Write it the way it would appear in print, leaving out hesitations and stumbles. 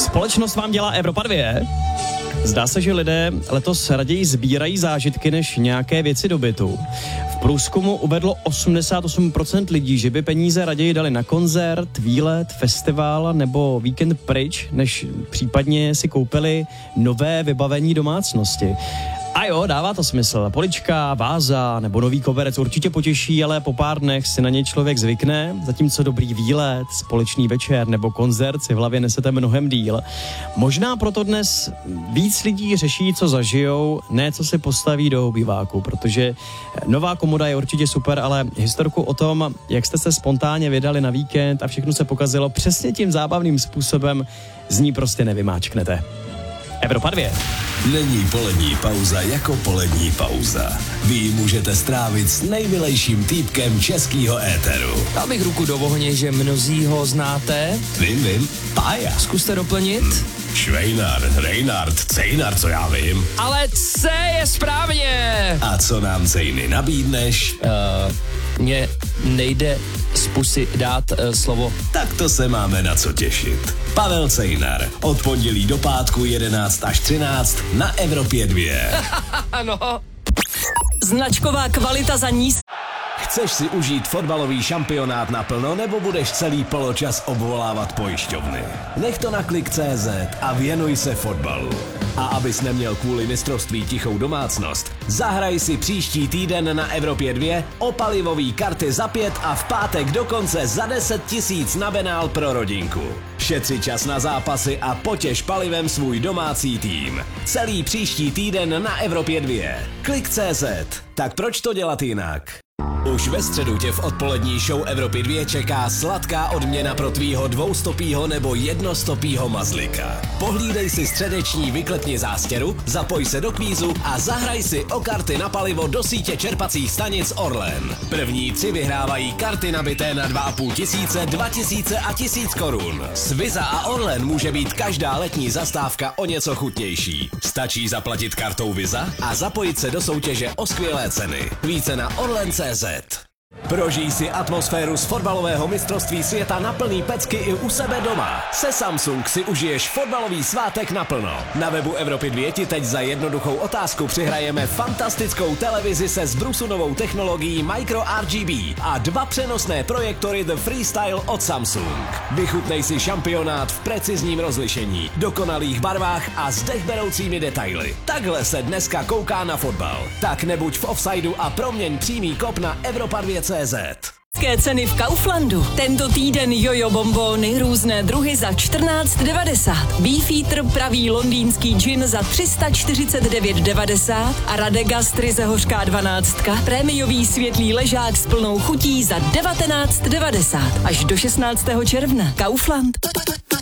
Společnost vám dělá Evropa 2. Zdá se, že lidé letos raději sbírají zážitky než nějaké věci do bytu. V průzkumu uvedlo 88% lidí, že by peníze raději dali na koncert, výlet, festival nebo víkend pryč, než případně si koupili nové vybavení domácnosti. A jo, dává to smysl. Polička, váza nebo nový koberec určitě potěší, ale po pár dnech si na něj člověk zvykne, zatímco dobrý výlet, společný večer nebo koncert si v hlavě nesete mnohem díl. Možná proto dnes víc lidí řeší, co zažijou, ne co si postaví do obýváku, protože nová komoda je určitě super, ale historku o tom, jak jste se spontánně vydali na víkend a všechno se pokazilo přesně tím zábavným způsobem, z ní prostě nevymáčknete. Evropa 2. Není polední pauza jako polední pauza. Vy ji můžete strávit s nejmilejším týpkem českýho éteru. Dal bych ruku do ohně, že mnozí ho znáte. Vím, Pája. Zkuste doplnit. Švejnar, Reinhard, Cejnar, co já vím. Ale C je správně. A co nám Cejny nabídneš? Mně nejde z pusy dát slovo. Tak to se máme na co těšit. Pavel Cejnar, od pondělí do pátku 11 až 13 na Evropě 2. Ano. Značková kvalita za níz. Chceš si užít fotbalový šampionát naplno, nebo budeš celý poločas obvolávat pojišťovny? Nech to na Klik.cz a věnuj se fotbalu. A abys neměl kvůli mistrovství tichou domácnost, zahraj si příští týden na Evropě 2 o palivový karty za 5 a v pátek dokonce za 10 000 na benál pro rodinku. Šetři čas na zápasy a potěš palivem svůj domácí tým. Celý příští týden na Evropě 2. Klik.cz. Tak proč to dělat jinak? Už ve středu tě v odpolední show Evropy 2 čeká sladká odměna pro tvýho dvoustopýho nebo jednostopýho mazlika. Pohlídej si středeční Vyklepni zástěru, zapoj se do kvízu a zahraj si o karty na palivo do sítě čerpacích stanic Orlen. První 3 vyhrávají karty nabité na 2 500, 2 000 a 1000 korun. S Visa a Orlen může být každá letní zastávka o něco chutnější. Stačí zaplatit kartou Visa a zapojit se do soutěže o skvělé ceny. Více na Orlen.cz. Prožij si atmosféru z fotbalového mistrovství světa na plný pecky i u sebe doma. Se Samsung si užiješ fotbalový svátek naplno. Na webu Evropy 2 ti teď za jednoduchou otázku přihrajeme fantastickou televizi se zbrusunovou technologií Micro RGB a 2 přenosné projektory The Freestyle od Samsung. Vychutnej si šampionát v precizním rozlišení, dokonalých barvách a s dechberoucími detaily. Takhle se dneska kouká na fotbal. Tak nebuď v offsideu a proměň přímý kop na Evropa 2.cz. Ceny v Kauflandu. Tento týden jojo bombóny, různé druhy za 14,90. Beefeater pravý londýnský gin za 349,90 a Radegast ryze hořká 12. Prémiový světlý ležák s plnou chutí za 19,90. Až do 16. června. Kaufland.